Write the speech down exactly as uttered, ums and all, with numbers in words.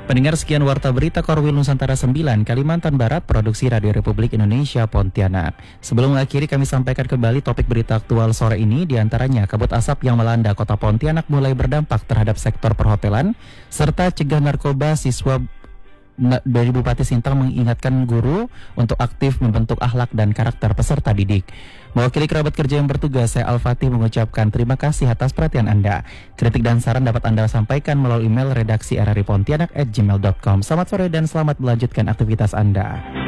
Pendengar, sekian Warta Berita Korwil Nusantara sembilan, Kalimantan Barat, Produksi Radio Republik Indonesia, Pontianak. Sebelum mengakhiri, kami sampaikan kembali topik berita aktual sore ini, diantaranya kabut asap yang melanda kota Pontianak mulai berdampak terhadap sektor perhotelan, serta cegah narkoba. Siswa dari Bupati Sintang mengingatkan guru untuk aktif membentuk akhlak dan karakter peserta didik. Mewakili kerabat kerja yang bertugas, saya Al-Fatih mengucapkan terima kasih atas perhatian Anda. Kritik dan saran dapat Anda sampaikan melalui email redaksi r r i pontianak at gmail dot com. Selamat sore dan selamat melanjutkan aktivitas Anda.